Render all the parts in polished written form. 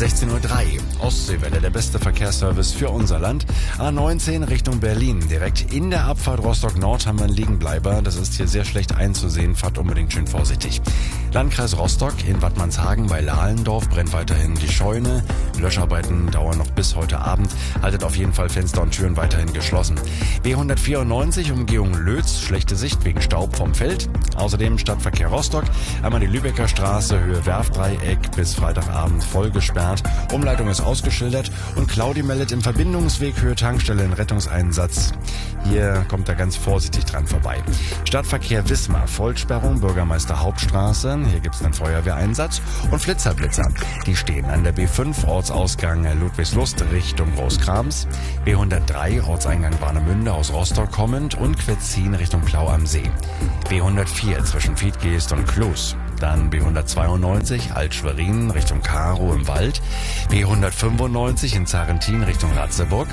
16:03 Uhr. Ostseewelle, der beste Verkehrsservice für unser Land. A19 Richtung Berlin. Direkt in der Abfahrt Rostock-Nord haben wir einen Liegenbleiber. Das ist hier sehr schlecht einzusehen. Fahrt unbedingt schön vorsichtig. Landkreis Rostock in Wattmannshagen bei Lahlendorf brennt weiterhin die Scheune. Löscharbeiten dauern noch bis heute Abend. Haltet auf jeden Fall Fenster und Türen weiterhin geschlossen. B194 Umgehung Lötz. Schlechte Sicht wegen Staub vom Feld. Außerdem Stadtverkehr Rostock. Einmal die Lübecker Straße, Höhe Werftdreieck bis Freitagabend voll gesperrt. Umleitung ist ausgeschildert und Claudi meldet im Verbindungsweg Höhe Tankstelle einen Rettungseinsatz. Hier kommt er ganz vorsichtig dran vorbei. Stadtverkehr Wismar, Vollsperrung, Bürgermeister Hauptstraße. Hier gibt's einen Feuerwehreinsatz und Flitzerblitzer. Die stehen an der B5 Ortsausgang Ludwigslust Richtung Großkrams. B103 Ortseingang Warnemünde aus Rostock kommend und Quetzin Richtung Plau am See. B104 zwischen Fiedgeest und Kloß. Dann B192 Alt-Schwerin Richtung Karow im Wald. B195 in Zarentin Richtung Ratzeburg.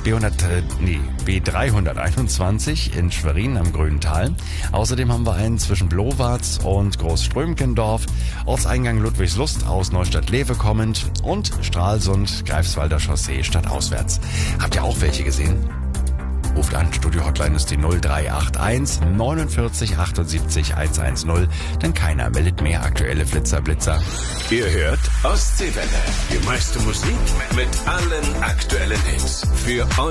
B321 in Schwerin am Grünen Tal. Außerdem haben wir einen zwischen Blowarz und Großströmkendorf. Ortseingang Ludwigslust aus Neustadt-Lewe kommend. Und Stralsund, Greifswalder Chaussee stadtauswärts. Habt ihr auch welche gesehen? Ruft an, Studio-Hotline ist die 0381 49 78 110, denn keiner meldet mehr aktuelle Flitzer-Blitzer. Ihr hört Ostseewelle, die meiste Musik mit allen aktuellen Hits. Für euch.